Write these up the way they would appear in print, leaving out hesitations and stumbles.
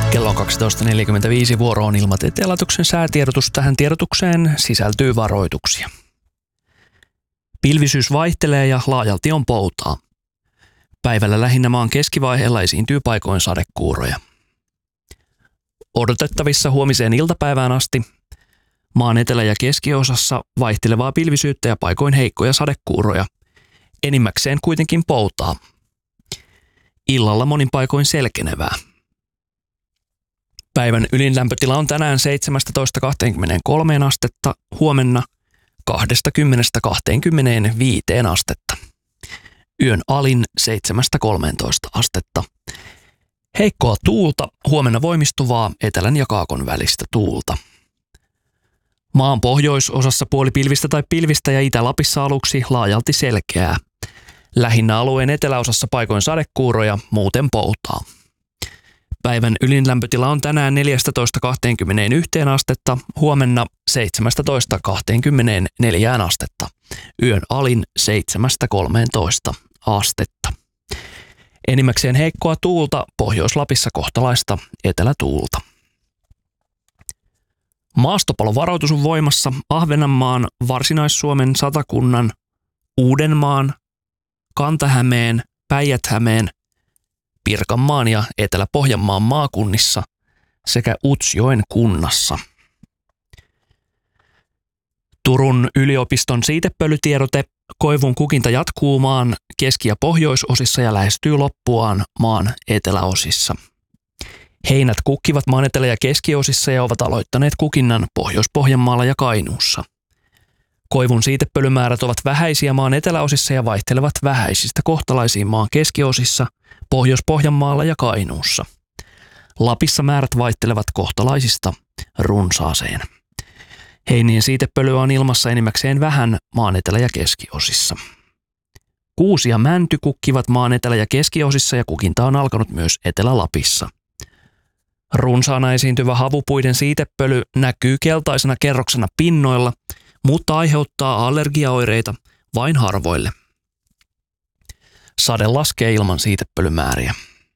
Kello on 12.45, vuoro on Ilmatieteen laitoksen säätiedotus. Tähän tiedotukseen sisältyy varoituksia. Pilvisyys vaihtelee ja laajalti on poutaa. Päivällä lähinnä maan keskivaiheella esiintyy paikoin sadekuuroja. Odotettavissa huomiseen iltapäivään asti maan etelä- ja keskiosassa vaihtelevaa pilvisyyttä ja paikoin heikkoja sadekuuroja. Enimmäkseen kuitenkin poutaa. Illalla monin paikoin selkenevää. Päivän ylin lämpötila on tänään 17-23 astetta, huomenna 20-25 astetta. Yön alin 7-13 astetta. Heikkoa tuulta, huomenna voimistuvaa etelän ja kaakon välistä tuulta. Maan pohjoisosassa puolipilvistä tai pilvistä ja Itä-Lapissa aluksi laajalti selkeää. Lähinnä alueen eteläosassa paikoin sadekuuroja, muuten poutaa. Päivän ylin lämpötila on tänään 14-21 astetta, huomenna 17-24 astetta. Yön alin 7-13 astetta. Enimmäkseen heikkoa tuulta, Pohjois-Lapissa kohtalaista etelätuulta. Maastopalovaroitus on voimassa Ahvenanmaan, Varsinais-Suomen, Satakunnan, Uudenmaan, Kanta-Hämeen, Päijät-Hämeen, Pirkanmaan ja Etelä-Pohjanmaan maakunnissa sekä Utsjoen kunnassa. Turun yliopiston siitepölytiedote: koivun kukinta jatkuu maan keski- ja pohjoisosissa ja lähestyy loppuaan maan eteläosissa. Heinät kukkivat maan etelä- ja keskiosissa ja ovat aloittaneet kukinnan Pohjois-Pohjanmaalla ja Kainuussa. Koivun siitepölymäärät ovat vähäisiä maan eteläosissa ja vaihtelevat vähäisistä kohtalaisiin maan keskiosissa, Pohjois-Pohjanmaalla ja Kainuussa. Lapissa määrät vaihtelevat kohtalaisista runsaaseen. Heinien siitepölyä on ilmassa enimmäkseen vähän maan etelä- ja keskiosissa. Kuusi ja mänty kukkivat maan etelä- ja keskiosissa ja kukinta on alkanut myös Etelä-Lapissa. Runsaana esiintyvä havupuiden siitepöly näkyy keltaisena kerroksena pinnoilla, mutta aiheuttaa allergiaoireita vain harvoille. Sade laskee ilman siitepölymääriä.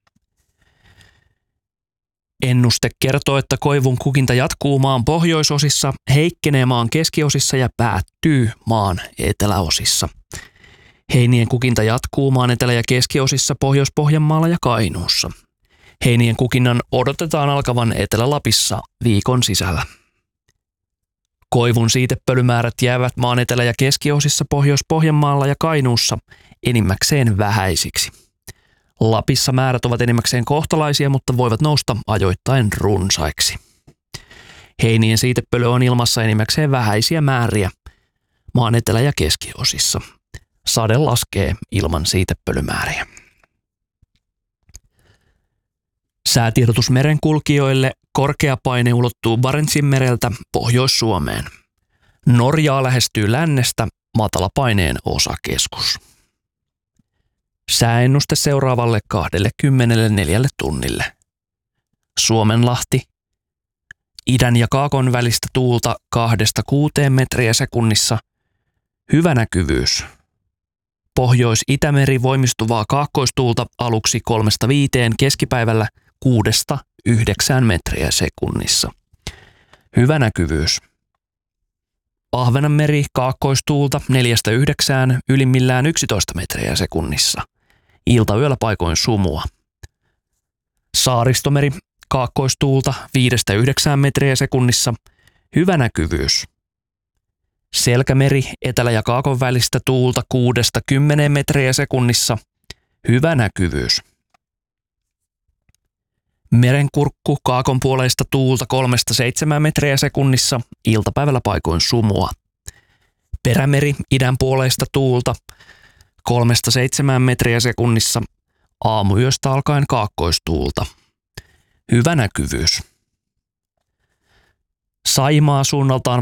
Ennuste kertoo, että koivun kukinta jatkuu maan pohjoisosissa, heikkenee maan keskiosissa ja päättyy maan eteläosissa. Heinien kukinta jatkuu maan etelä- ja keskiosissa, Pohjois-Pohjanmaalla ja Kainuussa. Heinien kukinnan odotetaan alkavan Etelä-Lapissa viikon sisällä. Koivun siitepölymäärät jäävät maan etelä- ja keskiosissa, Pohjois-Pohjanmaalla ja Kainuussa enimmäkseen vähäisiksi. Lapissa määrät ovat enimmäkseen kohtalaisia, mutta voivat nousta ajoittain runsaiksi. Heinien siitepöly on ilmassa enimmäkseen vähäisiä määriä maan etelä- ja keskiosissa. Sade laskee ilman siitepölymääriä. Säätiedotus merenkulkijoille: korkea paine ulottuu Barentsinmereltä Pohjois-Suomeen. Norjaa lähestyy lännestä matalapaineen osakeskus. Sääennuste seuraavalle 24 tunnille. Suomenlahti: idän ja kaakon välistä tuulta 2-6 metriä sekunnissa. Hyvä näkyvyys. Pohjois-Itämeri voimistuvaa kaakkoistuulta aluksi 3-5, keskipäivällä 6-9 metriä sekunnissa. Hyvä näkyvyys. Ahvenanmeri kaakkoistuulta 4-9, ylimmillään 11 metriä sekunnissa. Iltayöllä paikoin sumua. Saaristomeri kaakkoistuulta 5-9 metriä sekunnissa. Hyvä näkyvyys. Selkämeri etelä- ja kaakon välistä tuulta 6-10 metriä sekunnissa. Hyvä näkyvyys. Merenkurkku kaakon puoleista tuulta 3-7 metriä sekunnissa. Iltapäivällä paikoin sumua. Perämeri idän puoleista tuulta 3-7 metriä sekunnissa. Aamuyöstä alkaen kaakkoistuulta. Hyvä näkyvyys. Saimaa suunnaltaan